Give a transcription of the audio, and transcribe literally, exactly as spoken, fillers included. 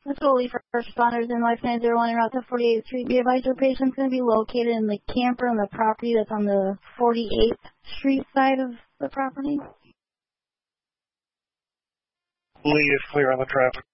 That's Foley for first responders in Life nine zero one en route to forty-eighth Street. Be advised your patient's going to be located in the camper on the property that's on the forty-eighth Street side of the property. Lee is clear on the traffic.